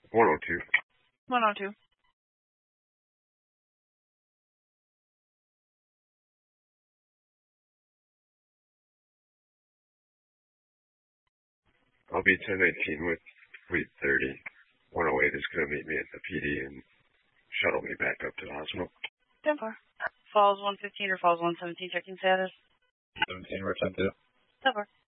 102. 102. I'll be 1019 with Fleet 30. 108 is going to meet me at the PD and shuttle me back up to the hospital. 10-4. Falls 115 or Falls 117 checking status? 17, we're 10-2. 10-4.